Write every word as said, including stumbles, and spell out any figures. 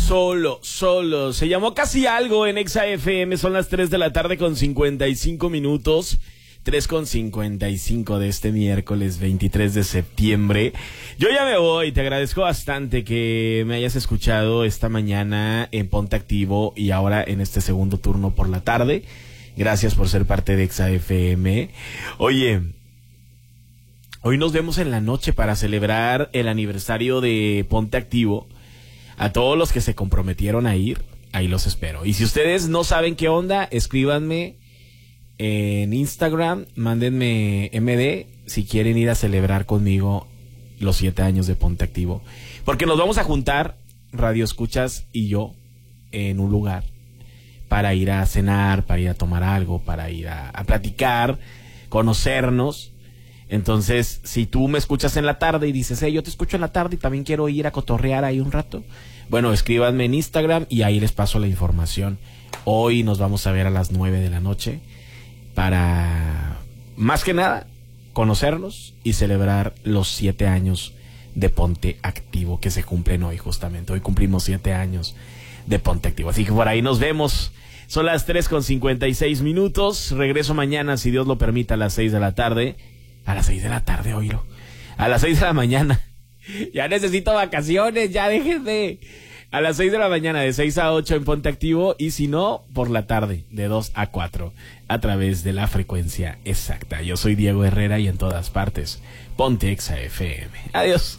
Solo, solo. Se llamó Casi Algo en Exa F M. Son las tres de la tarde con cincuenta y cinco minutos. tres con cincuenta y cinco de este miércoles veintitrés de septiembre. Yo ya me voy. Te agradezco bastante que me hayas escuchado esta mañana en Ponte Activo y ahora en este segundo turno por la tarde. Gracias por ser parte de Exa F M. Oye, hoy nos vemos en la noche para celebrar el aniversario de Ponte Activo. A todos los que se comprometieron a ir, ahí los espero. Y si ustedes no saben qué onda, escríbanme en Instagram, mándenme M D si quieren ir a celebrar conmigo los siete años de Ponte Activo. Porque nos vamos a juntar, Radio Escuchas y yo, en un lugar para ir a cenar, para ir a tomar algo, para ir a, a platicar, conocernos. Entonces, si tú me escuchas en la tarde y dices, hey, yo te escucho en la tarde y también quiero ir a cotorrear ahí un rato, bueno, escríbanme en Instagram y ahí les paso la información. Hoy nos vamos a ver a las nueve de la noche para, más que nada, conocernos y celebrar los siete años de Ponte Activo que se cumplen hoy justamente. Hoy cumplimos siete años de Ponte Activo. Así que por ahí nos vemos. Son las tres con cincuenta y seis minutos. Regreso mañana, si Dios lo permite, a las seis de la tarde. A las seis de la tarde, oílo. A las seis de la mañana. Ya necesito vacaciones, ya déjenme. A las seis de la mañana, de seis a ocho en Ponte Activo. Y si no, por la tarde, de dos a cuatro. A través de la frecuencia exacta. Yo soy Diego Herrera y en todas partes, Ponte Exa F M. Adiós.